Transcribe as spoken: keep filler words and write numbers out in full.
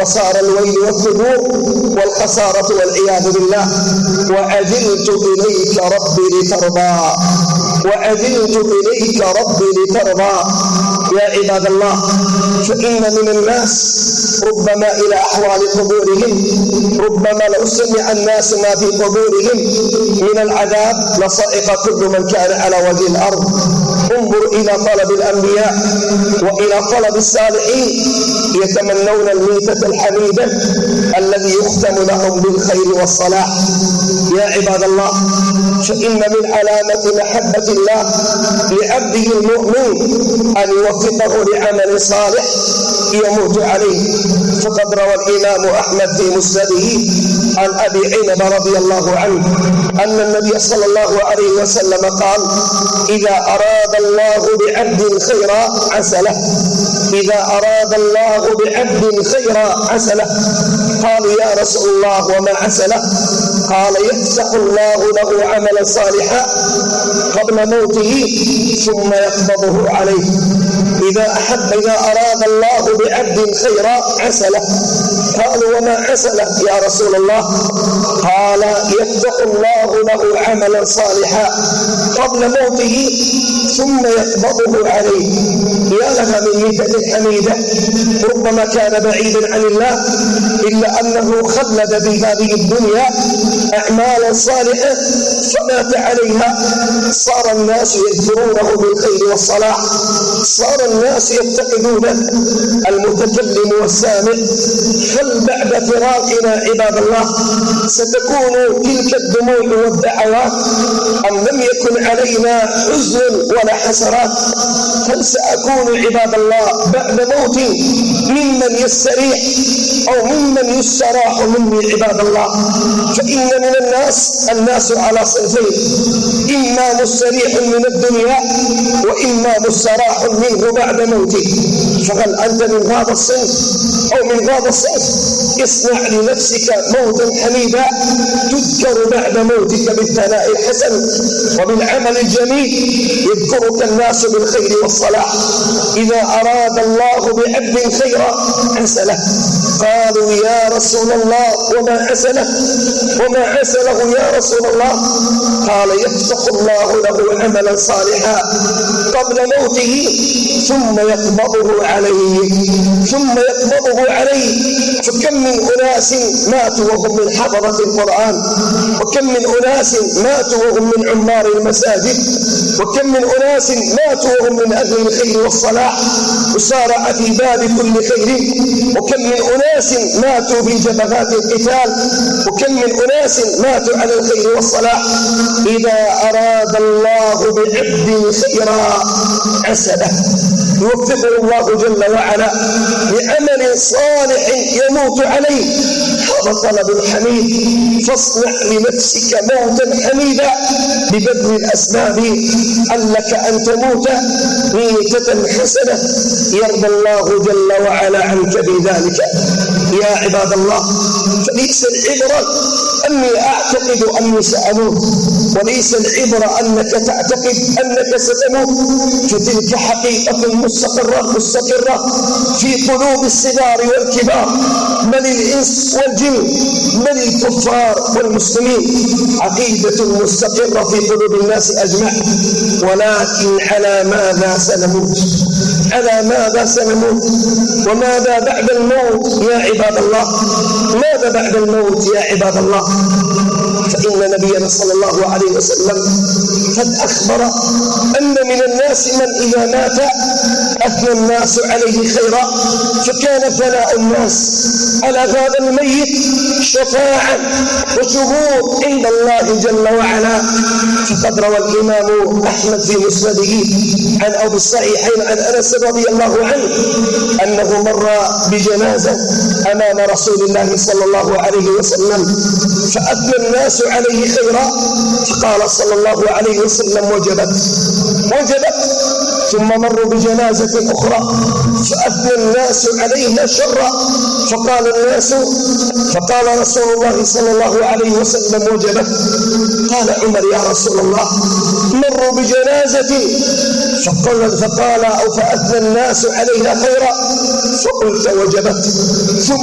وصار الويل والثبور والخسارة والعياذ بالله. وعجلت إليك ربي لترضى، وعجلت إليك ربي لترضى. يا عباد الله، فإن من الناس ربما إلى أحوال قبورهم، ربما لو سمع الناس ما في قبورهم من العذاب لصائق كل من كان على وجه الأرض. انظر إلى طلب الأنبياء وإلى طلب الصالحين، يتمنون الميتة الحميدة الذي يختم لهم بالخير والصلاح. يا عباد الله، فإن من علامة محبة الله لعبده المؤمن أن يوفقه لعمل صالح يموت عليه. فقد روى الإمام أحمد في مسنده عن أبي عنب رضي الله عنه أن النبي صلى الله عليه وسلم قال: إذا أراد الله بعبد خيرا عسله، إذا أراد الله بعبد خيرا عسله. قالوا: يا رسول الله وما عسله؟ قال: يفتح الله له عملا صالحا قبل موته ثم يقبضه عليه. إذا أحب إذا أراد الله بعبد خيرا عسله. قالوا: وما عسله يا رسول الله؟ قال: يفتح الله له عملا صالحا قبل موته ثم يقبضه عليه. يا لها من ميتة حميدة، ربما كان بعيدا عن الله إلا أنه خلد في هذه الدنيا أعمالا صالحة فمات عليها. صار الناس يذكرونه بالخير والصلاح، صار الناس يفتقدون المتكلم والسامع. هل بعد فراقنا عباد الله ستكون تلك الدموع والدعوات أم لم يكن علينا حزن ولا حسرات؟ هل سأكون عباد الله بعد موتي ممن يستريح أو ممن يستراح مني عباد الله؟ فإن من الناس الناس على صنفين: إما مستريح من الدنيا وإما مستراح منه بعد موته. فهل أنت من هذا الصنف أو من هذا الصنف؟ اصنع لنفسك موتا حميدا تذكر بعد موتك بالثناء الحسن وبالعمل الجميل، يذكرك الناس بالخير والصلاح. إذا أراد الله بعبد خيرا عسله. قالوا: يا رسول الله وما عسله؟ وما عسله يا رسول الله؟ قال: يفتح الله له عملا صالحا قبل موته ثم يقبضه عليه، ثم يقبضه عليه. فكم من أناس ماتوا وهم من حضرة القرآن، وكم من أناس ماتوا وهم من عمار المساجد، وكم من أناس ماتوا وهم من أهل الخير والصلاح وسارع في باب كل خير، وكم من أناس ماتوا في جبهات القتال، وكم من أناس ماتوا على الخير والصلاح. إذا أراد الله بعبد خيرا عسله، يوفقه الله جل وعلا لعمل صالح يموت عليه. هذا طلب حميد. فاصنع لنفسك موتا حميدا ببذل الأسباب أن لك أن تموت ميتة حسنة يرضى الله جل وعلا عنك بذلك. يا عباد الله، فليس العبرة أني أعتقد أني سأموت، وليس العبرة أنك تعتقد أنك ستموت، فتلك حقيقة مستقرة مستقرة في قلوب الصغار والكبار، بل الإنس والجن، بل الكفار والمسلمين. عقيدة مستقرة في قلوب الناس أجمع. ولكن على ماذا سنموت؟ على ماذا سنموت؟ وماذا بعد الموت يا عباد الله؟ ماذا بعد الموت يا عباد الله؟ فإن نبينا صلى الله عليه وسلم قد أخبر أن من الناس من إذا مات أثنى الناس عليه خيرا، فكان ثناء الناس على هذا الميت شفاعة وشهود عند الله جل وعلا. فقد روى الإمام أحمد في مسنده عن أبي الصحيحين عن أنس رضي الله عنه أنه مر بجنازة أمام رسول الله صلى الله عليه وسلم فأثنى الناس عليه خيرا، فقال صلى الله عليه وسلم: وجبت وجبت. ثم مروا بجنازة أخرى فأثنى الناس عليها شرا، فقال الناس فقال رسول الله صلى الله عليه وسلم: وجبت. قال عمر: يا رسول الله، مروا بجنازة فقال فقال أو فأثنى الناس عليها خيرا، فقلت وجبت. ثم